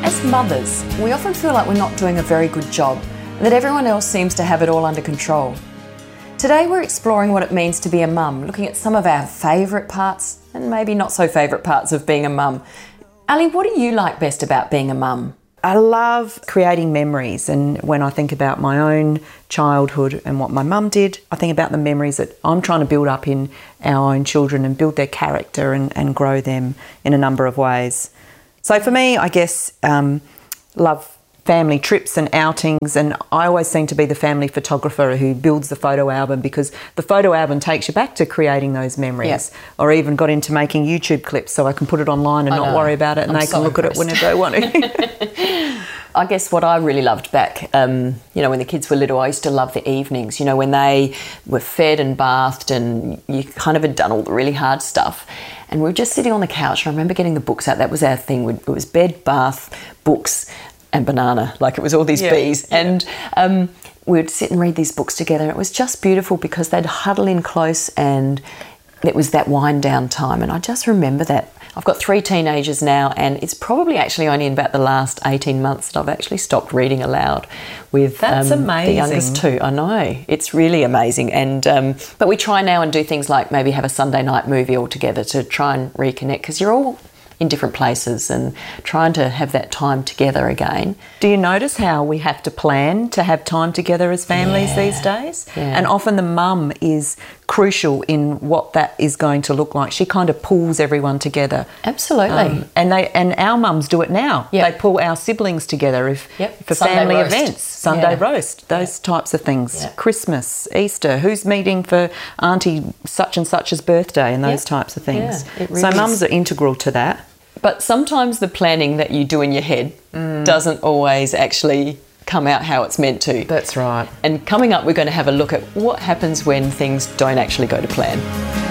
As mothers, we often feel like we're not doing a very good job and that everyone else seems to have it all under control. Today we're exploring what it means to be a mum, looking at some of our favourite parts and maybe not so favourite parts of being a mum. Ali, what do you like best about being a mum? I love creating memories, and when I think about my own childhood and what my mum did, I think about the memories that I'm trying to build up in our own children and build their character and grow them in a number of ways. So for me, I guess, love family trips and outings, and I always seem to be the family photographer who builds the photo album, because the photo album takes you back to creating those memories. Yep. Or even got into making YouTube clips so I can put it online and not worry about it, and they can look at it whenever they want to. I guess what I really loved back, when the kids were little, I used to love the evenings, when they were fed and bathed and you kind of had done all the really hard stuff. And we were just sitting on the couch, and I remember getting the books out. That was our thing. It was bed, bath, books and banana. Like, it was all these bees. Yeah. And we would sit and read these books together. And it was just beautiful because they'd huddle in close and it was that wind down time. And I just remember that. I've got 3 teenagers now, and it's probably actually only in about the last 18 months that I've actually stopped reading aloud with That's amazing. The youngest 2. I know, it's really amazing. And but we try now and do things like maybe have a Sunday night movie all together to try and reconnect, because you're all in different places and trying to have that time together again. Do you notice how we have to plan to have time together as families these days? Yeah. And often the mum is crucial in what that is going to look like. She kind of pulls everyone together. Absolutely. And our mums do it now. Yep. They pull our siblings together for Sunday family roast. events, Sunday roast, those types of things. Yeah. Christmas, Easter, who's meeting for Auntie such and such's birthday, and those types of things. Yeah, it really so is. mums are integral to that. But sometimes the planning that you do in your head doesn't always actually come out how it's meant to. That's right. And coming up, we're going to have a look at what happens when things don't actually go to plan.